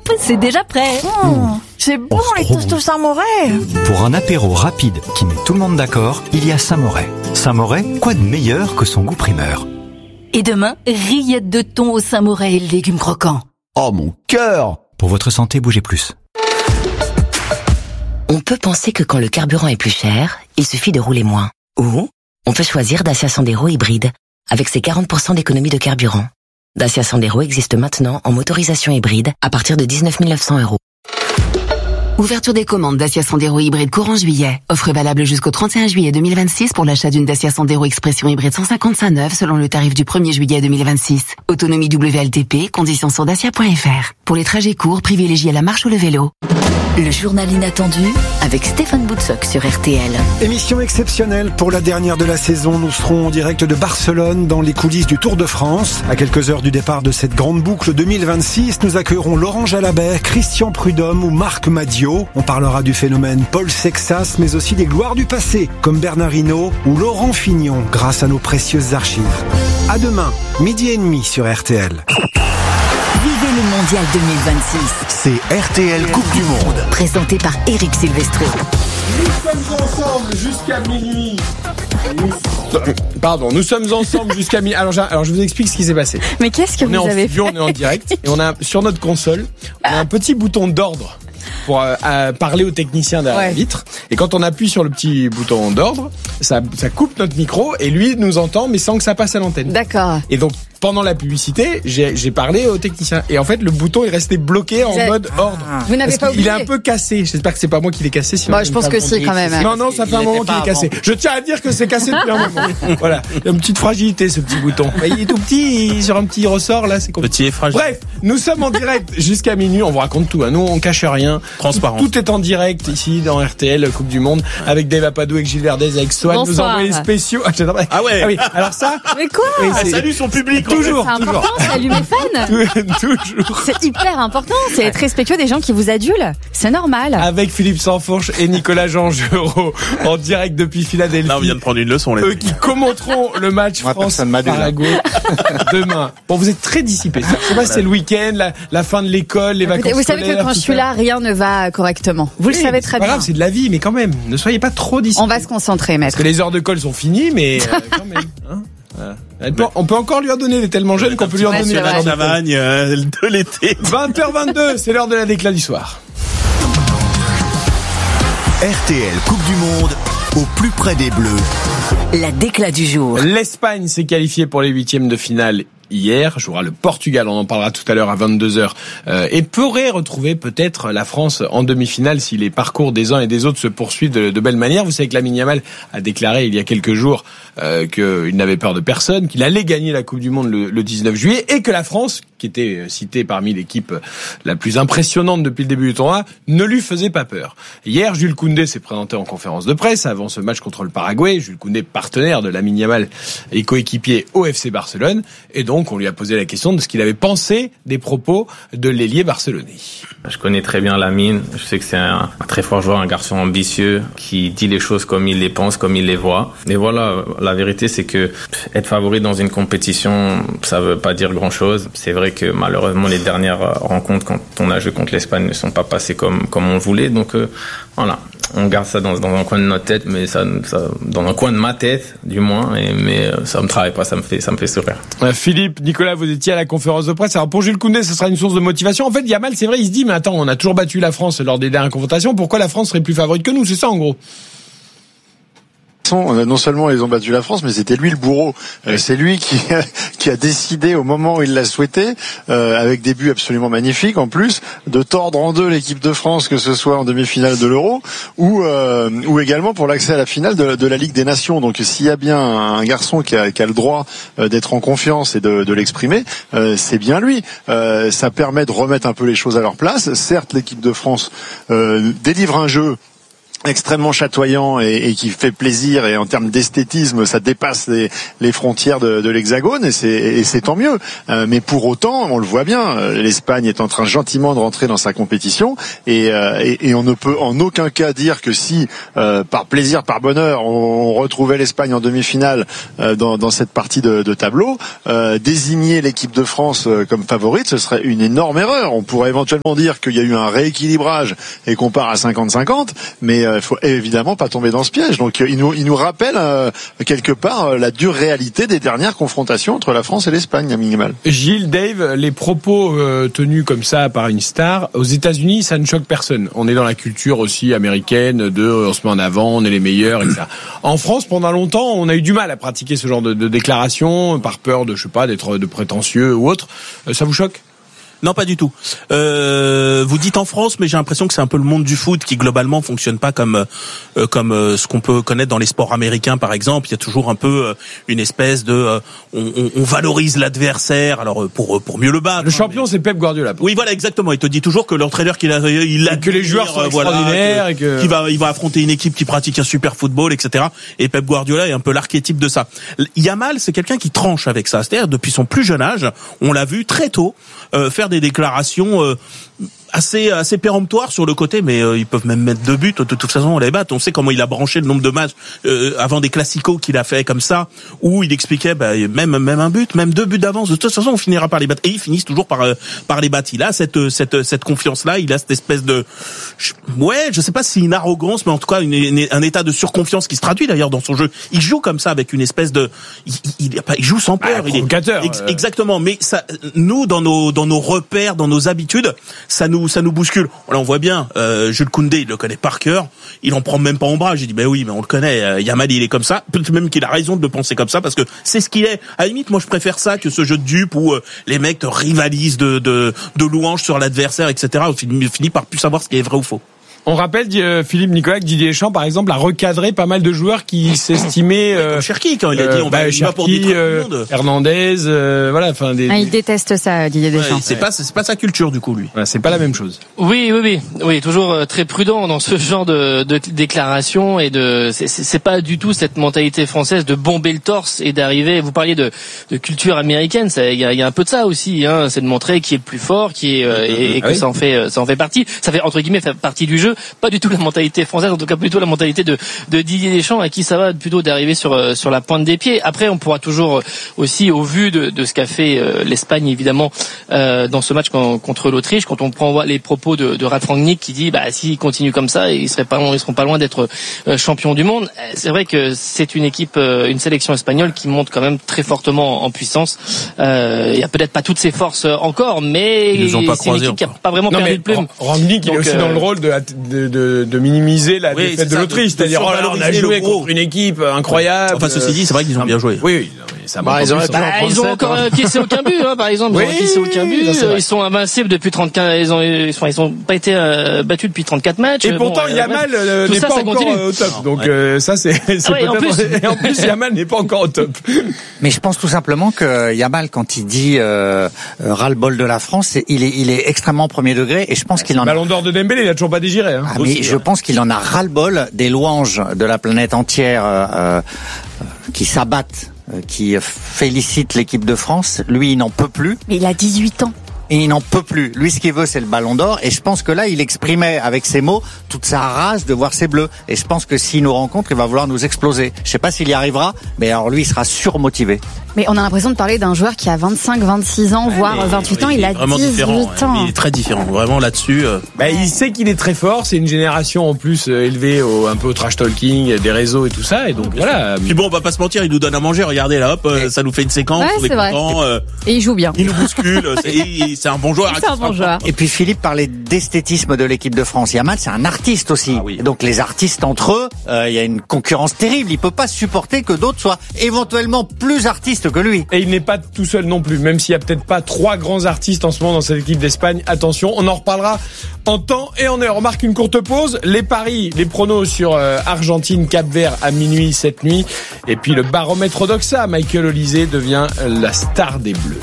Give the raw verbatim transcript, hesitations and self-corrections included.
c'est déjà prêt. Mmh, c'est bon, oh, les toasts au Saint-Moré. Pour un apéro rapide qui met tout le monde d'accord, il y a Saint-Moré. Saint-Moré, quoi de meilleur que son goût primeur? Et demain, rillettes de thon au Saint-Moré et légumes croquants. Oh mon cœur! Pour votre santé, bougez plus. On peut penser que quand le carburant est plus cher, il suffit de rouler moins. Ou on peut choisir Dacia Sandero hybride, avec ses quarante pour cent d'économie de carburant. Dacia Sandero existe maintenant en motorisation hybride à partir de dix-neuf mille neuf cents euros. Ouverture des commandes Dacia Sandero hybride courant juillet. Offre valable jusqu'au trente et un juillet deux mille vingt-six pour l'achat d'une Dacia Sandero Expression hybride cent cinquante-cinq neuve selon le tarif du premier juillet deux mille vingt-six. Autonomie W L T P, conditions sur dacia point f r. Pour les trajets courts, privilégiez la marche ou le vélo. Le journal inattendu avec Stéphane Boutsock sur R T L. Émission exceptionnelle pour la dernière de la saison. Nous serons en direct de Barcelone dans les coulisses du Tour de France. À quelques heures du départ de cette grande boucle deux mille vingt-six, nous accueillerons Laurent Jalabert, Christian Prudhomme ou Marc Madiot. On parlera du phénomène Paul Sexas, mais aussi des gloires du passé, comme Bernard Hinault ou Laurent Fignon, grâce à nos précieuses archives. À demain, midi et demi sur R T L. Vivez le Mondial deux mille vingt-six. C'est R T L Coupe du Monde. Présenté par Eric Silvestro. Nous sommes ensemble jusqu'à minuit. Nous... Pardon, nous sommes ensemble jusqu'à minuit. Alors, alors, je vous explique ce qui s'est passé. Mais qu'est-ce que on vous est avez en studio, fait? On est en direct et on a sur notre console, on a un petit bouton d'ordre pour euh, euh, parler aux techniciens derrière ouais. la vitre. Et quand on appuie sur le petit bouton d'ordre, ça, ça coupe notre micro et lui nous entend, mais sans que ça passe à l'antenne. D'accord. Et donc, pendant la publicité, j'ai, j'ai parlé aux techniciens. Et en fait, le bouton est resté bloqué en avez... mode ordre. Vous n'avez pas oublié. Il est un peu cassé. J'espère que c'est pas moi qui l'ai cassé. Moi, je pense que si, quand même. Non, non, ça fait un moment qu'il est cassé. Je tiens à dire que c'est cassé depuis un moment. Voilà. Il y a une petite fragilité, ce petit bouton. Il est tout petit, il, sur un petit ressort, là, c'est compliqué. Petit et fragile. Bref, nous sommes en direct jusqu'à minuit. On vous raconte tout. Hein. Nous, on cache rien. Transparent. Tout, tout est en direct ici, dans R T L, Coupe du Monde, avec Dave Apadou, avec Gilles Verdez, avec Swan. Nous envoyés spéciaux. Ah, ah ouais. Ah oui. Alors ça. Mais quoi? Oui, ah, salut son public. Toujours. C'est toujours. important, salut mes fans. Toujours. C'est hyper important. C'est être respectueux des gens qui vous adulent. C'est normal. Avec Philippe Sansfourche et Nicolas Jean-Gereau en direct depuis Philadelphie. Là, on vient de prendre une leçon, les Eux qui commenteront le match France-Paraguay demain. Bon, vous êtes très dissipés. C'est pas, c'est le week-end, la, la fin de l'école, les vacances. Vous savez que quand je suis là, rien ne va correctement. Vous oui, le savez très bien. C'est pas grave, c'est de la vie, mais quand même, ne soyez pas trop dissipés. On va se concentrer, maître. Parce que les heures de colle sont finies, mais euh, quand même. Hein. Voilà. Peut, on peut encore lui en donner, il est tellement jeune qu'on peut lui en donner. La Chavagne euh, de l'été. vingt heures vingt-deux, c'est l'heure de la déclat du soir. R T L Coupe du Monde, au plus près des Bleus. La déclat du jour. L'Espagne s'est qualifiée pour les huitièmes de finale hier, jouera le Portugal, on en parlera tout à l'heure à vingt-deux heures, euh, et pourrait retrouver peut-être la France en demi-finale si les parcours des uns et des autres se poursuivent de, de belle manière. Vous savez que Lamine Yamal a déclaré il y a quelques jours euh, qu'il n'avait peur de personne, qu'il allait gagner la Coupe du Monde le, le dix-neuf juillet, et que la France, qui était citée parmi l'équipe la plus impressionnante depuis le début du tournoi, ne lui faisait pas peur. Hier, Jules Koundé s'est présenté en conférence de presse avant ce match contre le Paraguay. Jules Koundé, partenaire de Lamine Yamal et coéquipier au F C Barcelone, et donc Donc, on lui a posé la question de ce qu'il avait pensé des propos de l'ailier barcelonais. Je connais très bien Lamine. Je sais que c'est un, un très fort joueur, un garçon ambitieux qui dit les choses comme il les pense, comme il les voit. Et voilà, la vérité, c'est que être favori dans une compétition, ça veut pas dire grand-chose. C'est vrai que malheureusement, les dernières rencontres quand on a joué contre l'Espagne ne sont pas passées comme comme on voulait. Donc euh, voilà, on garde ça dans, dans un coin de notre tête, mais ça, ça dans un coin de ma tête, du moins. Et, mais ça me travaille pas, ça me fait ça me fait sourire. Euh, Philippe, Nicolas, vous étiez à la conférence de presse. Alors pour Jules Koundé, ce sera une source de motivation. En fait, Yamal, c'est vrai, il se dit, mais attends, on a toujours battu la France lors des dernières confrontations. Pourquoi la France serait plus favorite que nous? C'est ça, en gros. Non seulement ils ont battu la France, mais c'était lui le bourreau. Euh, c'est lui qui a, qui a décidé au moment où il l'a souhaité, euh, avec des buts absolument magnifiques en plus, de tordre en deux l'équipe de France, que ce soit en demi-finale de l'Euro ou euh, ou également pour l'accès à la finale de, de la Ligue des Nations. Donc s'il y a bien un garçon qui a, qui a le droit d'être en confiance et de, de l'exprimer, euh, c'est bien lui. Euh, ça permet de remettre un peu les choses à leur place. Certes, l'équipe de France euh, délivre un jeu extrêmement chatoyant et, et qui fait plaisir, et en termes d'esthétisme ça dépasse les, les frontières de, de l'Hexagone, et c'est, et c'est tant mieux. Euh, mais pour autant, on le voit bien, l'Espagne est en train gentiment de rentrer dans sa compétition, et, euh, et, et on ne peut en aucun cas dire que si euh, par plaisir, par bonheur, on, on retrouvait l'Espagne en demi-finale euh, dans, dans cette partie de, de tableau, euh, désigner l'équipe de France euh, comme favorite, ce serait une énorme erreur. On pourrait éventuellement dire qu'il y a eu un rééquilibrage et qu'on part à cinquante cinquante, mais euh, il faut évidemment pas tomber dans ce piège. Donc il nous, il nous rappelle euh, quelque part euh, la dure réalité des dernières confrontations entre la France et l'Espagne à minimal. Gilles, Dave, les propos euh, tenus comme ça par une star, aux États-Unis, ça ne choque personne. On est dans la culture aussi américaine de on se met en avant, on est les meilleurs, et cetera. En France, pendant longtemps, on a eu du mal à pratiquer ce genre de, de déclaration par peur de, je sais pas, d'être de prétentieux ou autre. Euh, ça vous choque ? Non, pas du tout. Euh, vous dites en France, mais j'ai l'impression que c'est un peu le monde du foot qui globalement fonctionne pas comme euh, comme euh, ce qu'on peut connaître dans les sports américains, par exemple. Il y a toujours un peu euh, une espèce de euh, on, on, on valorise l'adversaire, alors pour pour mieux le battre. Le champion, hein, mais... c'est Pep Guardiola. Oui, voilà, exactement. Il te dit toujours que l'entraîneur qu'il a, il a que les joueurs sont euh, extraordinaires, voilà, et que qu'il va il va affronter une équipe qui pratique un super football, et cetera. Et Pep Guardiola est un peu l'archétype de ça. Yamal, c'est quelqu'un qui tranche avec ça. C'est-à-dire depuis son plus jeune âge, on l'a vu très tôt euh, faire des déclarations Euh, assez assez péremptoire sur le côté, mais euh, ils peuvent même mettre deux buts. De toute façon, on les bat. On sait comment il a branché le nombre de matchs euh, avant des classicos qu'il a fait comme ça, où il expliquait bah, même même un but, même deux buts d'avance. De toute façon, on finira par les battre. Et ils finissent toujours par euh, par les battre. Il a cette cette cette confiance-là. Il a cette espèce de ouais, je sais pas si une arrogance, mais en tout cas une, une, un état de surconfiance qui se traduit d'ailleurs dans son jeu. Il joue comme ça avec une espèce de il il, il joue sans peur. Bah, il est ex, exactement. Mais ça, nous dans nos dans nos repères, dans nos habitudes, ça nous ça nous bouscule. Là, on voit bien, euh, Jules Koundé, il le connaît par cœur, il en prend même pas en bras. J'ai dit, ben oui, mais on le connaît, euh, Yamal, il est comme ça. Peut-être même qu'il a raison de le penser comme ça, parce que c'est ce qu'il est. À la limite, moi, je préfère ça que ce jeu de dupe où euh, les mecs te rivalisent de, de, de louanges sur l'adversaire, et cetera. On finit, finit par plus savoir ce qui est vrai ou faux. On rappelle, euh, Philippe Nicolas, que Didier Deschamps, par exemple, a recadré pas mal de joueurs qui s'estimaient... Euh, Cherki, quand il a dit, on va, bah, il va pour détruire euh, le monde. Hernandez, euh, voilà, enfin... Des, ah, il déteste ça, Didier Deschamps. Ouais, c'est, pas, c'est pas sa culture, du coup, lui. Ouais, c'est pas la même chose. Oui, oui, oui. Oui, toujours euh, très prudent dans ce genre de, de déclaration, et de... C'est, c'est pas du tout cette mentalité française de bomber le torse et d'arriver... Vous parliez de, de culture américaine, il y a, y a un peu de ça aussi, hein, c'est de montrer qui est le plus fort, qui est, euh, et, et que ah oui. ça en fait ça en fait partie. Ça fait, entre guillemets, partie du jeu, pas du tout la mentalité française, en tout cas plutôt la mentalité de, de Didier Deschamps, à qui ça va plutôt d'arriver sur sur la pointe des pieds. Après, on pourra toujours aussi, au vu de, de ce qu'a fait euh, l'Espagne évidemment euh, dans ce match quand, contre l'Autriche, quand on prend les propos de, de Ralf Rangnick qui dit bah s'ils continuent comme ça, ils seraient pas ils seront pas loin d'être euh, champions du monde. C'est vrai que c'est une équipe, euh, une sélection espagnole qui monte quand même très fortement en puissance. Euh, il y a peut-être pas toutes ses forces encore, mais ils ont pas c'est une équipe qui a pas vraiment non, perdu de plume. Rangnick, il est aussi euh, dans le rôle de de, de, de minimiser la oui, défaite de ça, l'Autriche, de, c'est-à-dire de oh là, on a joué contre une équipe incroyable. Enfin, ceci dit, c'est vrai qu'ils ont bien joué. Oui, oui. Ça bah, ils, ont, bah, ils ont encore encaissé aucun but, hein, par exemple. Ils oui, ont encaissé aucun but. Non, ils sont invincibles depuis trente-quatre. Ils ont, ils sont, ils ont pas été euh, battus depuis trente-quatre matchs. Et bon, pourtant, euh, Yamal euh, n'est ça, pas ça encore euh, au top. Non, donc ouais. euh, ça, c'est, c'est ah ouais, peut-être. En plus... Et en plus, Yamal n'est pas encore au top. Mais je pense tout simplement que Yamal, quand il dit euh, ras-le-bol de la France, il est, il est extrêmement premier degré. Et je pense qu'il en a. Ballon d'or de Dembélé, il a toujours pas dégiré. Hein. Ah, mais je pense qu'il en a ras-le-bol des louanges de la planète entière euh, euh, qui s'abattent, euh, qui félicitent l'équipe de France. Lui, il n'en peut plus. Mais il a dix-huit ans. Et il n'en peut plus. Lui, ce qu'il veut, c'est le ballon d'or. Et je pense que là, il exprimait avec ses mots toute sa rage de voir ses bleus. Et je pense que s'il nous rencontre, il va vouloir nous exploser. Je sais pas s'il y arrivera, mais alors lui, il sera surmotivé. Mais on a l'impression de parler d'un joueur qui a vingt-cinq, vingt-six ans, ouais, voire vingt-huit ans. Il, il a dix-huit ans. Il est très différent. Vraiment là-dessus. Euh... Bah, il sait qu'il est très fort. C'est une génération en plus euh, élevée au, un peu au trash talking, des réseaux et tout ça. Et donc oui, voilà. Puis bon, on va pas se mentir, il nous donne à manger. Regardez là, hop, euh, ça nous fait une séquence. Ouais, on est, est content. Euh, et il joue bien. Il nous bouscule. c'est, c'est un bon joueur. C'est un bon joueur. Et puis Philippe parlait d'esthétisme de l'équipe de France. Yamal, c'est un artiste aussi. Ah oui. Donc les artistes entre eux, il euh, y a une concurrence terrible. Il peut pas supporter que d'autres soient éventuellement plus artistes que lui. Et il n'est pas tout seul non plus, même s'il y a peut-être pas trois grands artistes en ce moment dans cette équipe d'Espagne. Attention, on en reparlera en temps et en heure. On marque une courte pause. Les paris, les pronos sur euh, Argentine, Cap-Vert à minuit cette nuit. Et puis le baromètre Odoxa, Michael Olise devient la star des Bleus.